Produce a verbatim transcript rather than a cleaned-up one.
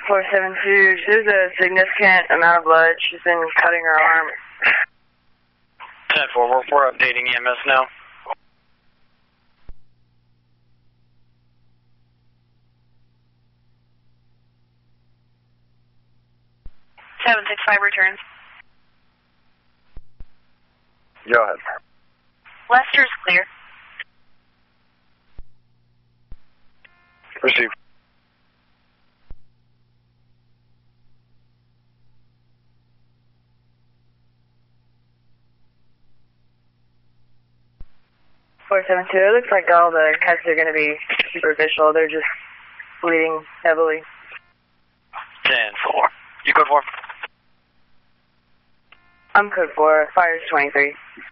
four seven two, there's a significant amount of blood. She's been cutting her arm. ten four, we're, we're updating E M S now. seven six five returns. Go ahead. Lester's clear. Receive. four seven two, it looks like all the cuts are going to be superficial. They're just bleeding heavily. ten four. You code four? I'm code four, fire's twenty-three.